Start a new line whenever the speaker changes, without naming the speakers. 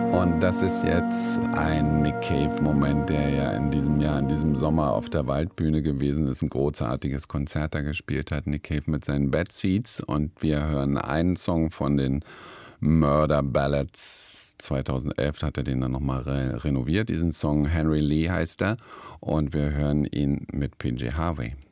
Und das ist jetzt ein Nick Cave-Moment, der ja in diesem Jahr, in diesem Sommer auf der Waldbühne gewesen ist, ein großartiges Konzert da gespielt hat. Nick Cave mit seinen Bad Seeds. Und wir hören einen Song von den Murder Ballads. 2011 hat er den dann nochmal renoviert, diesen Song. Henry Lee heißt er. Und wir hören ihn mit PJ Harvey.